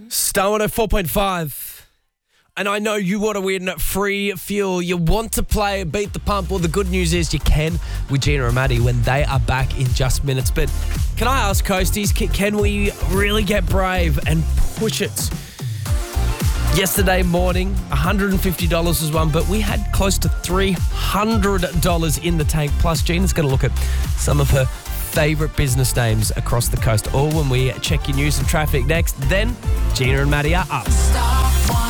Star 104.5. And I know you want to win free fuel. You want to play Beat the Pump. Well, the good news is you can with Gina and Maddie when they are back in just minutes. But can I ask, Coasties, can we really get brave and push it? Yesterday morning, $150 was won, but we had close to $300 in the tank. Plus, Gina's going to look at some of her favourite business names across the coast. All when we check your news and traffic next. Then, Gina and Maddie are up. Star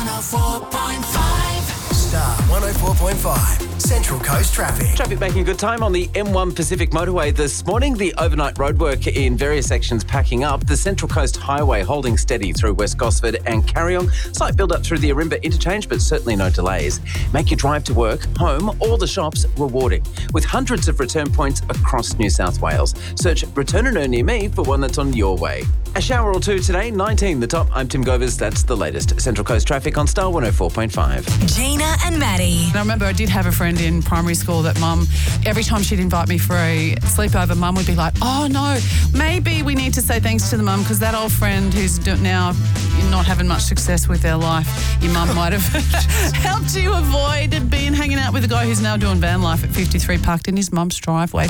104.5. Star 104.5. Central Coast Traffic. Traffic making good time on the M1 Pacific Motorway this morning. The overnight roadwork in various sections packing up. The Central Coast Highway holding steady through West Gosford and Carryong. Slight build up through the Arimba interchange, but certainly no delays. Make your drive to work, home, or the shops rewarding, with hundreds of return points across New South Wales. Search Return and Earn near me for one that's on your way. A shower or two today, 19 the top. I'm Tim Govers. That's the latest. Central Coast Traffic on Star 104.5. Gina and Maddie. I remember I did have a friend in primary school that mum, every time she'd invite me for a sleepover, mum would be like, oh no, maybe we need to say thanks to the mum because that old friend who's now not having much success with their life, your mum might have helped you avoid hanging out with a guy who's now doing van life at 53 parked in his mum's driveway.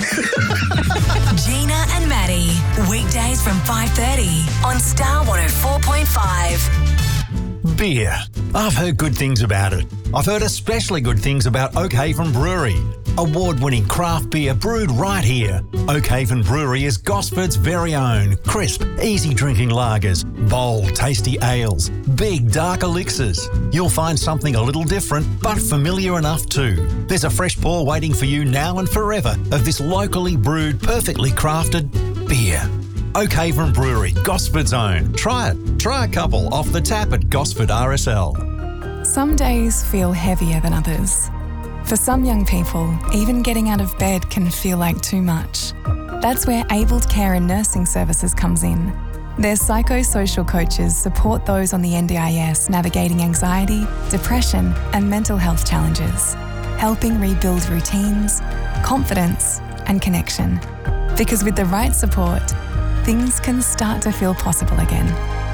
Gina and Maddie. Weekdays from 5:30 on Star 104.5. Beer. I've heard good things about it. I've heard especially good things about Oakhaven Brewery. Award-winning craft beer brewed right here. Oakhaven Brewery is Gosford's very own crisp, easy-drinking lagers, bold, tasty ales, big, dark elixirs. You'll find something a little different, but familiar enough too. There's a fresh pour waiting for you now and forever of this locally brewed, perfectly crafted beer. Oakhaven Brewery, Gosford's own. Try it. Try a couple off the tap at Gosford RSL. Some days feel heavier than others. For some young people, even getting out of bed can feel like too much. That's where Abled Care and Nursing Services comes in. Their psychosocial coaches support those on the NDIS navigating anxiety, depression, and mental health challenges, helping rebuild routines, confidence, and connection. Because with the right support, things can start to feel possible again.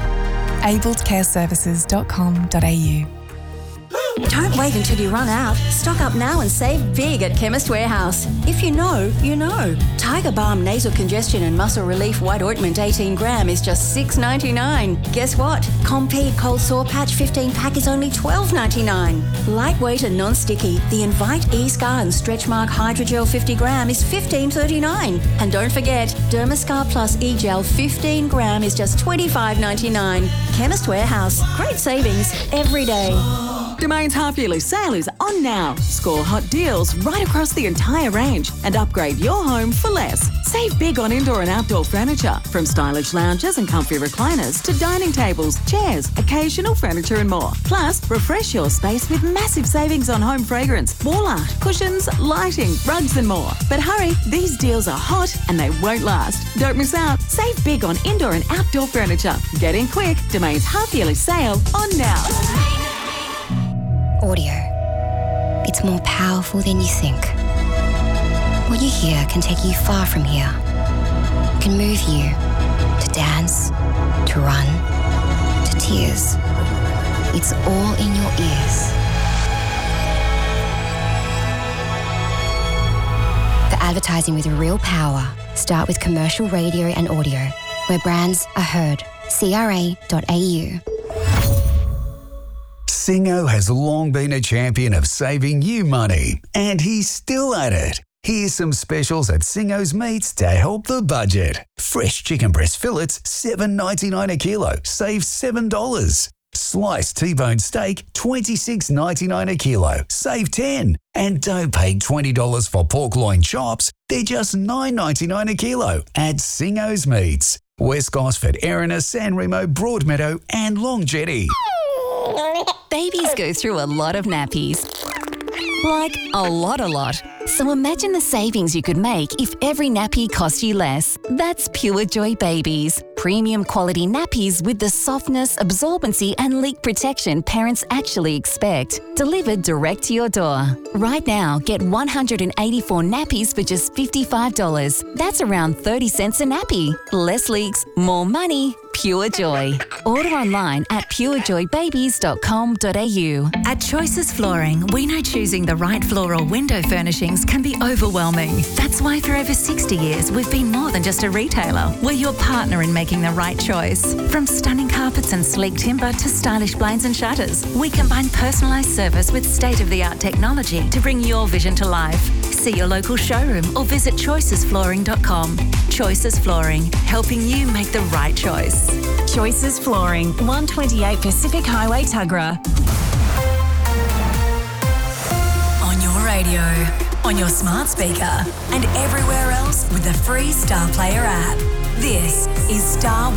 abledcareservices.com.au. Don't wait until you run out. Stock up now and save big at Chemist Warehouse. If you know, you know. Tiger Balm Nasal Congestion and Muscle Relief White Ointment 18 gram is just $6.99. Guess what? Compeed Cold Sore Patch 15 pack is only $12.99. Lightweight and non-sticky, the Invite E-Scar and Stretch Mark Hydrogel 50 gram is $15.39. And don't forget, Dermascar Plus E-Gel 15 gram is just $25.99. Chemist Warehouse. Great savings every day. Domain's half-yearly sale is on now. Score hot deals right across the entire range and upgrade your home for less. Save big on indoor and outdoor furniture, from stylish lounges and comfy recliners to dining tables, chairs, occasional furniture and more. Plus, refresh your space with massive savings on home fragrance, wall art, cushions, lighting, rugs and more. But hurry, these deals are hot and they won't last. Don't miss out. Save big on indoor and outdoor furniture. Get in quick. Domain's half-yearly sale on now. Audio. It's more powerful than you think. What you hear can take you far from here. It can move you to dance, to run, to tears. It's all in your ears. For advertising with real power, start with commercial radio and audio, where brands are heard. CRA.au. Singo has long been a champion of saving you money, and he's still at it. Here's some specials at Singo's Meats to help the budget. Fresh chicken breast fillets, $7.99 a kilo, save $7. Sliced T-bone steak, $26.99 a kilo, save $10. And don't pay $20 for pork loin chops, they're just $9.99 a kilo at Singo's Meats. West Gosford, Erina, San Remo, Broadmeadow and Long Jetty. Babies go through a lot of nappies. Like a lot. So imagine the savings you could make if every nappy cost you less. That's Pure Joy Babies. Premium quality nappies with the softness, absorbency and leak protection parents actually expect. Delivered direct to your door. Right now, get 184 nappies for just $55. That's around 30 cents a nappy. Less leaks, more money. Pure Joy. Order online at purejoybabies.com.au. At Choices Flooring, we know choosing the right floor or window furnishings can be overwhelming. That's why for over 60 years, we've been more than just a retailer. We're your partner in making the right choice. From stunning carpets and sleek timber to stylish blinds and shutters, we combine personalised service with state-of-the-art technology to bring your vision to life. See your local showroom or visit choicesflooring.com. Choices Flooring, helping you make the right choice. Choices Flooring, 128 Pacific Highway, Tuggerah. On your radio, on your smart speaker, and everywhere else with the free Star Player app. This is Star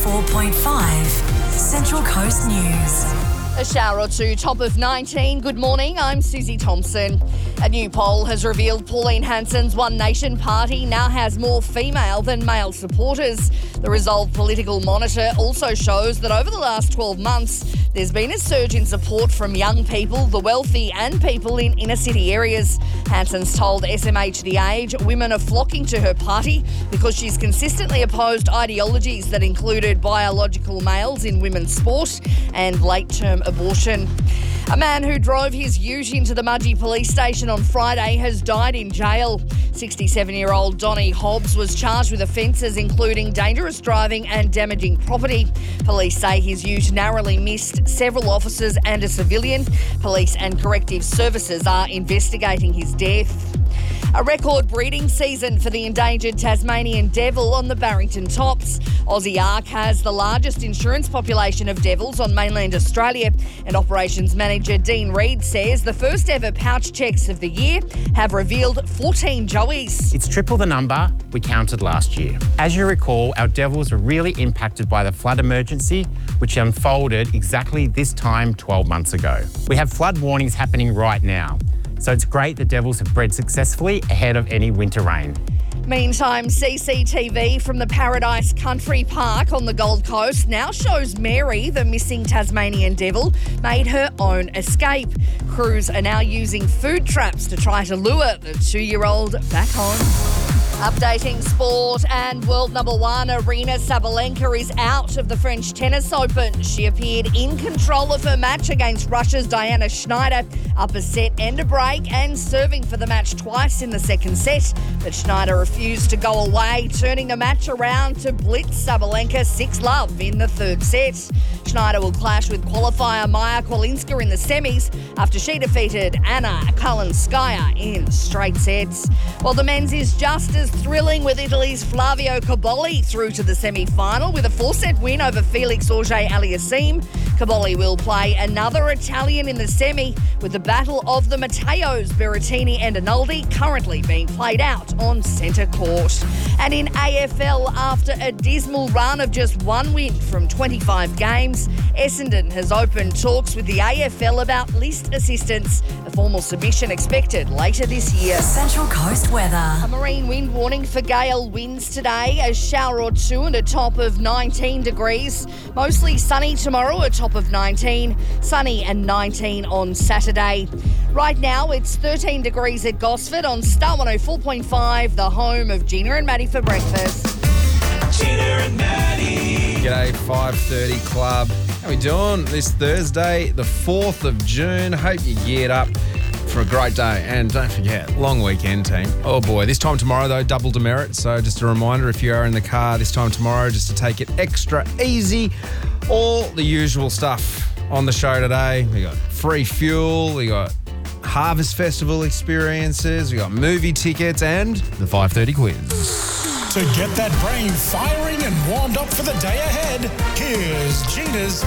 104.5, Central Coast News. A shower or two, top of 19. Good morning, I'm Susie Thompson. A new poll has revealed Pauline Hanson's One Nation party now has more female than male supporters. The Resolve Political Monitor also shows that over the last 12 months, there's been a surge in support from young people, the wealthy and people in inner city areas. Hanson's told SMH The Age women are flocking to her party because she's consistently opposed ideologies that included biological males in women's sport and late-term abortion. A man who drove his ute into the Mudgee police station on Friday has died in jail. 67-year-old Donnie Hobbs was charged with offences including dangerous driving and damaging property. Police say his ute narrowly missed several officers and a civilian. Police and corrective services are investigating his death. A record breeding season for the endangered Tasmanian devil on the Barrington Tops. Aussie Ark has the largest insurance population of devils on mainland Australia, and operations manager Dean Reid says the first ever pouch checks of the year have revealed 14 joeys. It's triple the number we counted last year. As you recall, our devils were really impacted by the flood emergency, which unfolded exactly this time 12 months ago. We have flood warnings happening right now. So it's great the devils have bred successfully ahead of any winter rain. Meantime, CCTV from the Paradise Country Park on the Gold Coast now shows Mary, the missing Tasmanian devil, made her own escape. Crews are now using food traps to try to lure the 2-year-old back home. Updating sport, and world number one Aryna Sabalenka is out of the French Tennis Open. She appeared in control of her match against Russia's Diana Schneider, up a set and a break, and serving for the match twice in the second set. But Schneider refused to go away, turning the match around to blitz Sabalenka 6-love in the third set. Schneider will clash with qualifier Maya Kolinska in the semis after she defeated Anna Kalinskaya in straight sets. While the men's is just as thrilling, with Italy's Flavio Cobolli through to the semi-final with a 4-set win over Felix Auger-Aliassime. Cobolli will play another Italian in the semi, with the battle of the Matteos, Berrettini and Arnoldi currently being played out on centre court. And in AFL, after a dismal run of just one win from 25 games, Essendon has opened talks with the AFL about list assistance, a formal submission expected later this year. Central Coast weather. A marine wind warning for gale winds today, a shower or two and a top of 19 degrees. Mostly sunny tomorrow, a top of 19. Sunny and 19 on Saturday. Right now, it's 13 degrees at Gosford on Star 104.5, the home of Gina and Maddie for breakfast. Gina and Maddie. G'day, 5:30 Club. How we doing this Thursday, the 4th of June? Hope you geared up for a great day. And don't forget, long weekend, team. Oh boy, this time tomorrow though, double demerit. So just a reminder, if you are in the car this time tomorrow, just to take it extra easy. All the usual stuff on the show today. We got free fuel, we got Harvest Festival experiences, we got movie tickets and the 5:30 quiz. To get that brain firing and warmed up for the day ahead, here's Gina's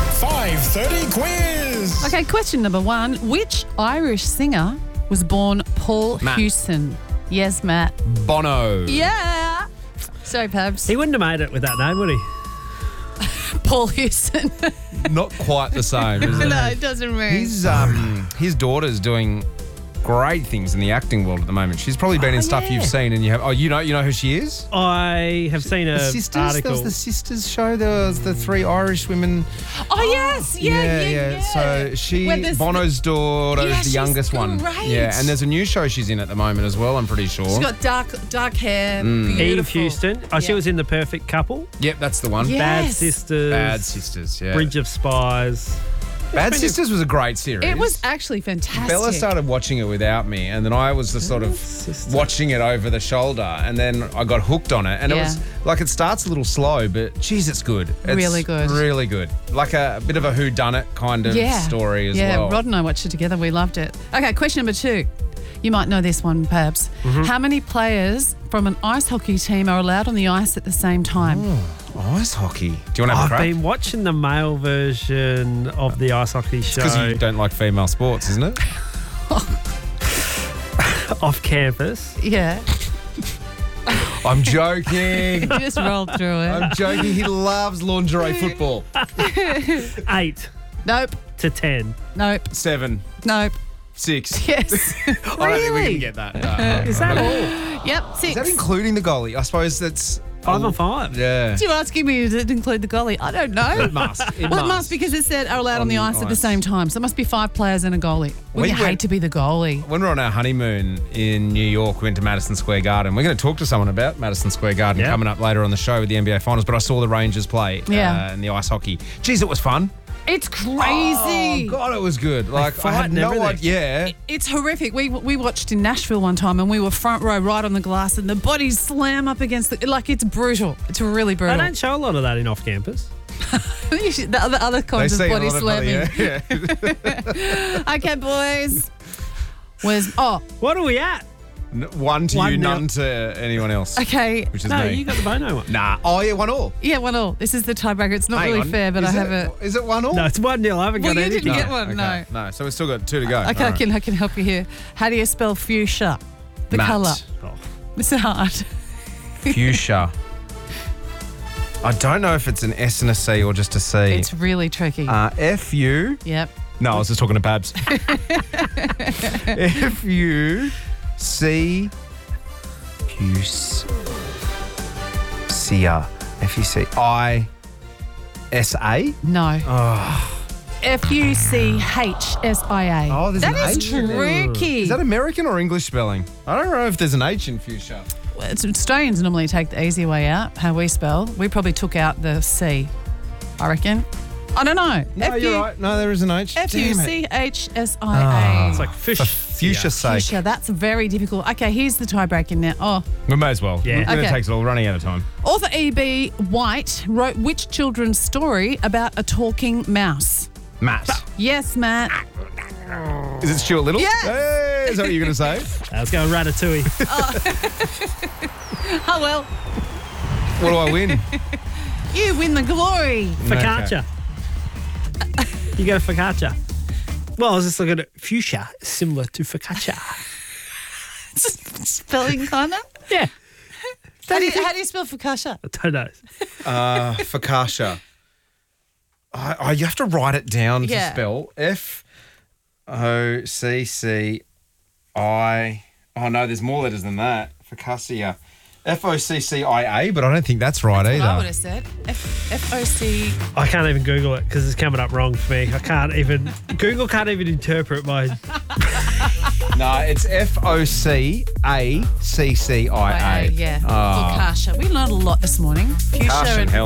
5:30 quiz. Okay, question number 1. Which Irish singer was born Paul Matt. Hewson? Yes, Matt. Bono. Yeah. Sorry, Pabs. He wouldn't have made it with that name, would he? Paul Hewson. Not quite the same, is it? No, it doesn't ring. His daughter's doing great things in the acting world at the moment. She's probably been in stuff you've seen, and you have. Oh, you know who she is? I have seen The Sisters. article. There was the Sisters show. There was the 3 Irish women. Oh, yes. Yeah. So Bono's daughter is the youngest one. Great. Yeah, and there's a new show she's in at the moment as well, I'm pretty sure. She's got dark hair. Mm. Eve Beautiful. Houston. She was in The Perfect Couple. Yep, that's the one. Yes. Bad Sisters. Yeah. Bridge of Spies. Bad Sisters was a great series. It was actually fantastic. Bella started watching it without me, and then I was just sort of watching it over the shoulder, and then I got hooked on it. And it was like, it starts a little slow, but geez, it's good. It's Really good. Really good. Like a bit of a whodunit kind of story as well. Yeah, Rod and I watched it together. We loved it. Okay, question number 2. You might know this one, Pabs. Mm-hmm. How many players from an ice hockey team are allowed on the ice at the same time? Ice hockey. Do you want to have a crack? I've been watching the male version of the ice hockey show. Because you don't like female sports, isn't it? Off campus. Yeah. I'm joking. You just rolled through it. I'm joking. He loves lingerie football. 8. Nope. To 10. Nope. 7. Nope. 6. Yes. I don't think we can get that. Is that all? Yep, 6. Is that including the goalie? I suppose that's 5 on 5. Yeah. So you're asking me, does it include the goalie? I don't know. It must. It must because it said are allowed on the ice at the same time. So it must be 5 players and a goalie. Well, you hate to be the goalie. When we were on our honeymoon in New York, we went to Madison Square Garden. We're going to talk to someone about Madison Square Garden coming up later on the show with the NBA Finals, but I saw the Rangers play in the ice hockey. Geez, it was fun. It's crazy. Oh, God, it was good. Like, I had no idea. It's horrific. We watched in Nashville one time and we were front row right on the glass and the bodies slam up against like it's brutal. It's really brutal. They don't show a lot of that in off campus. The other kinds of body slamming. Okay, boys. What are we at? 1 to you, none to anyone else. Okay. Which is no, me. you got the Bono one. Nah. Oh, yeah, 1-1. Yeah, 1-1. This is the tiebreaker. It's not Hang really on. fair, but Is I have it- it. Is it 1-1? No, it's 1-0. I haven't Well, got you anything. didn't get one. Okay. No, so we've still got 2 to go. Okay, All right. I can help you here. How do you spell fuchsia? The Matt. colour. Oh. It's hard. Fuchsia. I don't know if it's an S and a C or just a C. It's really tricky. F-U. Yep. No, I was just talking to Babs. F-U-C. Fuchsia. F-U-C-I-S-A? No. Oh. Fuchsia. Oh, there's That an is H in it. tricky. Is that American or English spelling? I don't know if there's an H in fuchsia. Australians normally take the easy way out, how we spell. We probably took out the C, I reckon. I don't know. No, you're right. No, there is an H. Fuchsia. It's like fish. For fuchsia's sake. Fuchsia, that's very difficult. Okay, here's the tiebreaker now. Oh, We may as well. Yeah. We're going to Okay. take it all. Running out of time. author E.B. White wrote which children's story about a talking mouse? Matt. Yes, Matt. Is it Stuart Little? Yes. Hey, is that what you're going to say? Let's go Ratatouille. Oh, well, What do I win? you win the glory. Focaccia. You go focaccia. Well, I was just looking at fuchsia, similar to focaccia. Spelling kind of? Yeah. How do you spell focaccia? I don't know. Focaccia. You have to write it down to spell. F-O-C-C-I. Oh, no, there's more letters than that. Focaccia. F-O-C-C-I-A, but I don't think that's right either. I would have said F-O-C. I can't even Google it because it's coming up wrong for me. I can't even. Google can't even interpret my. No, it's F-O-C-A-C-C-I-A. Yeah, Oh. focaccia. We learned a lot this morning. Fuchsia Focaccia, and hell.